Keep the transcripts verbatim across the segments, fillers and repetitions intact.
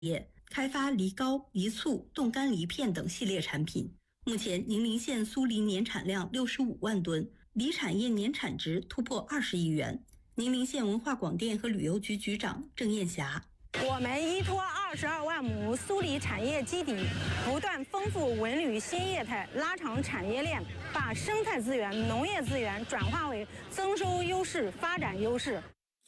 业，开发梨膏、梨醋、冻干梨片等系列产品。目前，宁陵县酥梨年产量六十五万吨，梨产业年产值突破二十亿元。宁陵县文化广电和旅游局局长郑艳霞。 我们依托二十二万亩酥梨产业基底，不断丰富文旅新业态，拉长产业链，把生态资源、农业资源转化为增收优势、发展优势。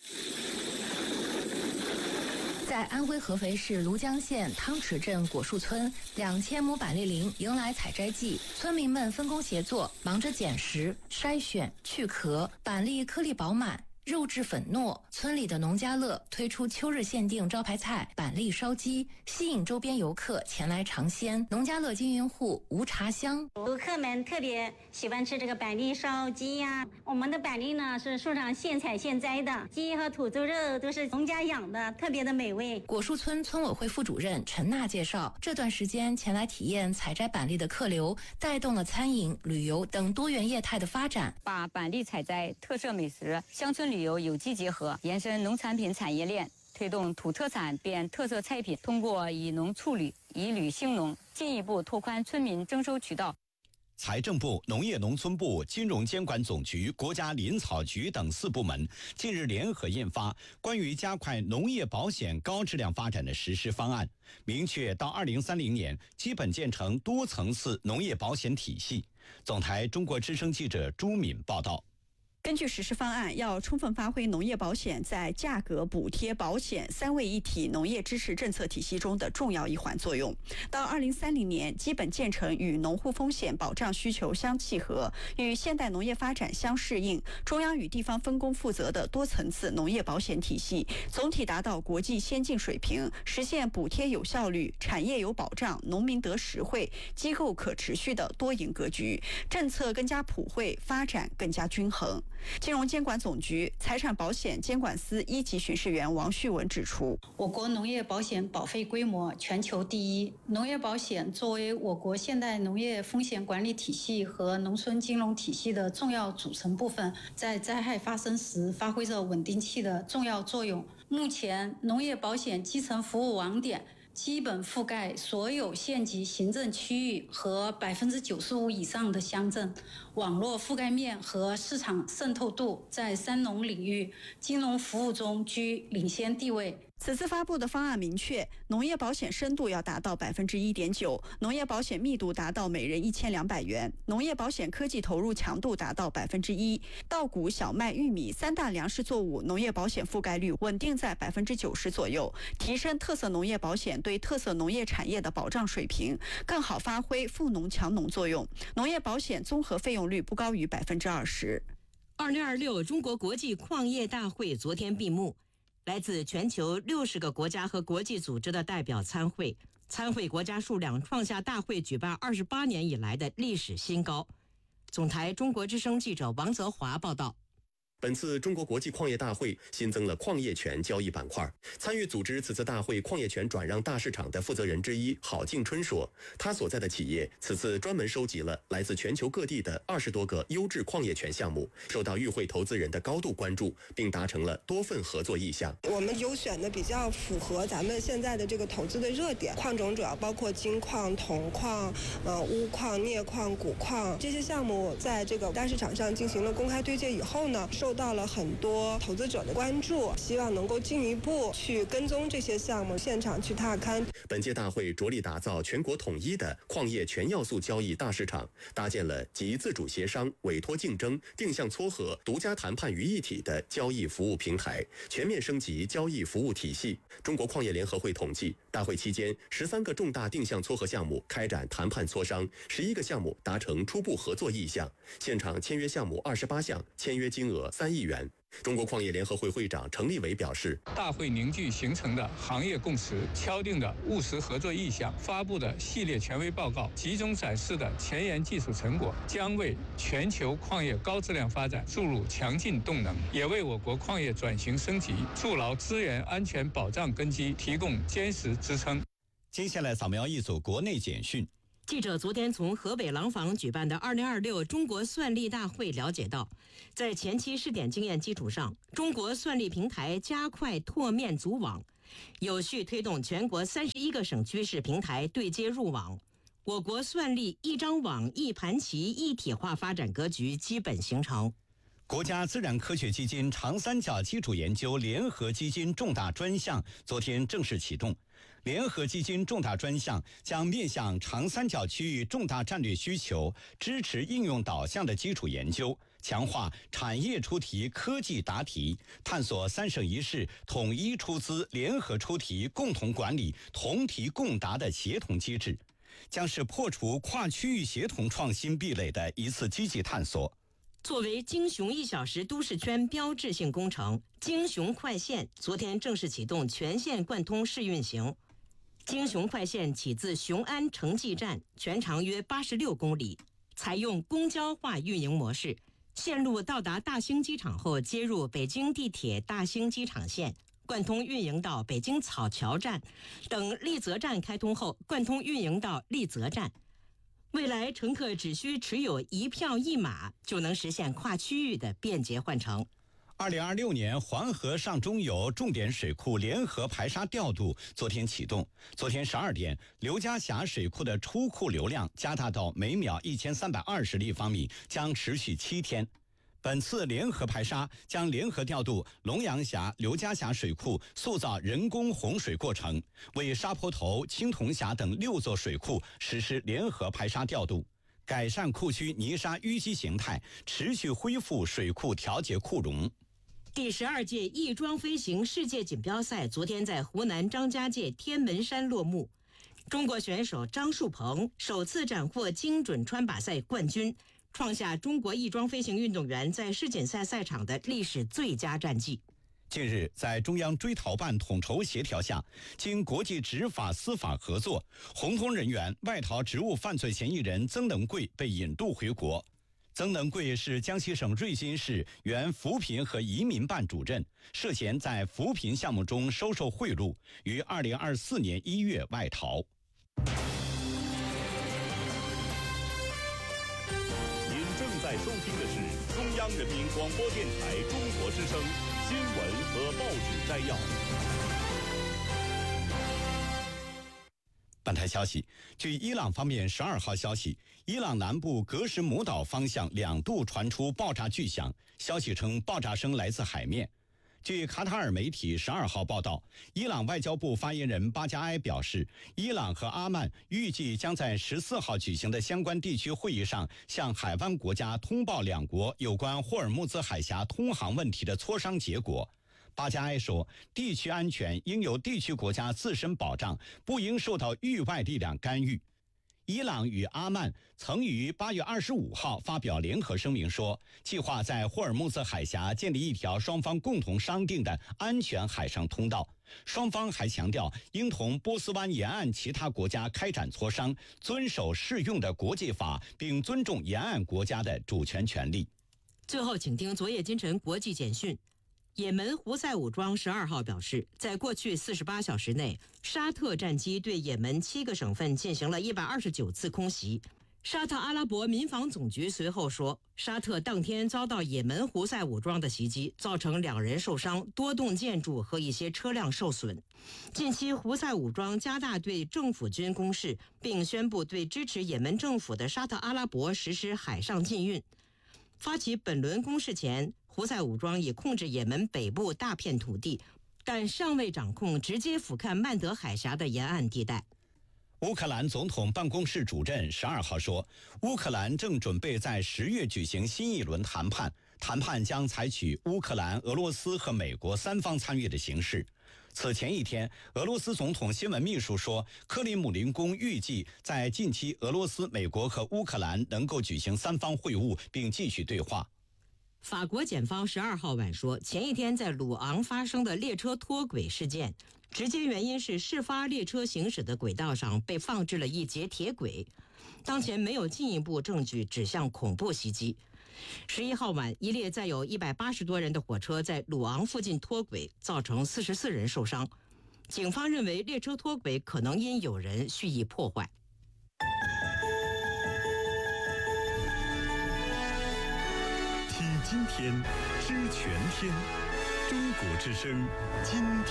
在安徽合肥市庐江县汤池镇果树村，两千亩板栗林迎来采摘季，村民们分工协作，忙着捡拾、筛选、去壳，板栗颗粒饱满，肉质粉糯。村里的农家乐推出秋日限定招牌菜板栗烧鸡，吸引周边游客前来尝鲜。农家乐经营户吴茶香， 游客们特别喜欢吃这个板栗烧鸡呀、啊。我们的板栗呢是树上现采现摘的，鸡和土猪肉都是农家养的，特别的美味。 果树村村委会副主任陈娜介绍，这段时间前来体验采摘板栗的客流，带动了餐饮、旅游等多元业态的发展， 把板栗采摘、特色美食、乡村旅游有机结合，延伸农产品产业链，推动土特产变特色菜品，通过以农促旅、以旅兴农，进一步拓宽村民征收渠道。 财政部、农业农村部、金融监管总局、国家林草局等四部门近日联合印发《关于加快农业保险高质量发展的实施方案》，明确到二零三零年基本建成多层次农业保险体系。总台中国之声记者朱敏报道。 根据实施方案，要充分发挥农业保险在价格、补贴、保险三位一体农业支持政策体系中的重要一环作用。到二零三零年，基本建成与农户风险保障需求相契合、与现代农业发展相适应、中央与地方分工负责的多层次农业保险体系，总体达到国际先进水平，实现补贴有效率、产业有保障、农民得实惠、机构可持续的多赢格局，政策更加普惠，发展更加均衡。金融监管总局财产保险监管司一级巡视员王旭文指出， 我国农业保险保费规模全球第一，农业保险作为我国现代农业风险管理体系和农村金融体系的重要组成部分，在灾害发生时发挥着稳定器的重要作用。目前，农业保险基层服务网点基本覆盖所有县级行政区域和百分之九十五以上的乡镇，网络覆盖面和市场渗透度在三农领域金融服务中居领先地位。 此次发布的方案明确，农业保险深度要达到百分之一点九，农业保险密度达到每人一千两百元，农业保险科技投入强度达到百分之一，稻谷、小麦、玉米三大粮食作物农业保险覆盖率稳定在百分之九十左右，提升特色农业保险对特色农业产业的保障水平，更好发挥富农强农作用。农业保险综合费用率不高于百分之二十。 二零二六中国国际矿业大会昨天闭幕。来自全球六十个国家和国际组织的代表参会，参会国家数量创下大会举办二十八年以来的历史新高。总台中国之声记者王泽华报道。 本次中国国际矿业大会新增了矿业权交易板块。参与组织此次大会矿业权转让大市场的负责人之一郝敬春说，他所在的企业此次专门收集了来自全球各地的二十多个优质矿业权项目，受到与会投资人的高度关注，并达成了多份合作意向。 我们优选的比较符合咱们现在的这个投资的热点，矿种主要包括金矿、铜矿、呃钨矿、镍矿、钴矿这些项目，在这个大市场上进行了公开推介以后呢，受到了很多投资者的关注，希望能够进一步去跟踪这些项目，现场去踏勘。 本届大会着力打造全国统一的矿业全要素交易大市场，搭建了集自主协商、委托竞争、定向撮合、独家谈判于一体的交易服务平台，全面升级交易服务体系。中国矿业联合会统计，大会期间十三个重大定向撮合项目开展谈判磋商，十一个项目达成初步合作意向，现场签约项目二十八项，签约金额三亿元。中国矿业联合会会长程立伟表示， 大会凝聚形成的行业共识、敲定的务实合作意向、发布的系列权威报告、集中展示的前沿技术成果，将为全球矿业高质量发展注入强劲动能，也为我国矿业转型升级筑牢资源安全保障根基提供坚实支撑。 接下来扫描一组国内简讯。 记者昨天从河北廊坊举办的二零二六中国算力大会了解到，在前期试点经验基础上，中国算力平台加快拓面组网， 有序推动全国三十一个省区市平台对接入网。我国算力一张网一盘棋一体化发展格局基本形成。 国家自然科学基金长三角基础研究联合基金重大专项昨天正式启动。联合基金重大专项将面向长三角区域重大战略需求，支持应用导向的基础研究，强化产业出题、科技答题，探索三省一市统一出资、联合出题、共同管理、同题共答的协同机制，将是破除跨区域协同创新壁垒的一次积极探索。 作为京雄一小时都市圈标志性工程，京雄快线昨天正式启动全线贯通试运行。京雄快线起自雄安城际站，全长约八十六公里，采用公交化运营模式。线路到达大兴机场后，接入北京地铁大兴机场线，贯通运营到北京草桥站，等丽泽站开通后，贯通运营到丽泽站。未来乘客只需持有一票一码，就能实现跨区域的便捷换乘。 二零二六年黄河上中游重点水库联合排沙调度昨天启动。昨天十二点，刘家峡水库的出库流量加大到每秒一千三百二十立方米，将持续七天。本次联合排沙将联合调度龙阳峡、刘家峡水库，塑造人工洪水过程，为沙坡头、青铜峡等六座水库实施联合排沙调度，改善库区泥沙淤积形态，持续恢复水库调节库容。 第十二届翼装飞行世界锦标赛昨天在湖南张家界天门山落幕，中国选手张树鹏首次斩获精准穿靶赛冠军，创下中国翼装飞行运动员在世锦赛赛场的历史最佳战绩。 近日，在中央追逃办统筹协调下，经国际执法司法合作，红通人员外逃职务犯罪嫌疑人曾能贵被引渡回国。曾能贵是江西省瑞金市原扶贫和移民办主任，涉嫌在扶贫项目中收受贿赂，于二零二四年一月外逃。 您正在收听的是中央人民广播电台中国之声新闻和报纸摘要。 本台消息，据伊朗方面十二号消息，伊朗南部格什姆岛方向两度传出爆炸巨响，消息称爆炸声来自海面。据卡塔尔媒体十二号报道，伊朗外交部发言人巴加埃表示，伊朗和阿曼预计将在十四号举行的相关地区会议上，向海湾国家通报两国有关霍尔木兹海峡通航问题的磋商结果。巴加埃说，地区安全应由地区国家自身保障，不应受到域外力量干预。伊朗与阿曼曾于八月二十五号发表联合声明说，计划在霍尔木兹海峡建立一条双方共同商定的安全海上通道。双方还强调，应同波斯湾沿岸其他国家开展磋商，遵守适用的国际法，并尊重沿岸国家的主权权利。 最后，请听昨夜今晨国际简讯。也门胡塞武装十二号表示，在过去四十八小时内，沙特战机对也门七个省份进行了一百二十九次空袭。沙特阿拉伯民防总局随后说，沙特当天遭到也门胡塞武装的袭击，造成两人受伤，多栋建筑和一些车辆受损。近期，胡塞武装加大对政府军攻势，并宣布对支持也门政府的沙特阿拉伯实施海上禁运。发起本轮攻势前，胡塞武装已控制也门北部大片土地，但尚未掌控直接俯瞰曼德海峡的沿岸地带。 乌克兰总统办公室主任十二号说，乌克兰正准备在十月举行新一轮谈判，谈判将采取乌克兰、俄罗斯和美国三方参与的形式。此前一天，俄罗斯总统新闻秘书说，克里姆林宫预计在近期俄罗斯、美国和乌克兰能够举行三方会晤，并继续对话。 法国检方十二号晚说，前一天在鲁昂发生的列车脱轨事件，直接原因是事发列车行驶的轨道上被放置了一节铁轨，当前没有进一步证据指向恐怖袭击。十一号晚，一列载有一百八十多人的火车在鲁昂附近脱轨，造成四十四人受伤。警方认为列车脱轨可能因有人蓄意破坏。 听今天，知全天，中国之声，今天。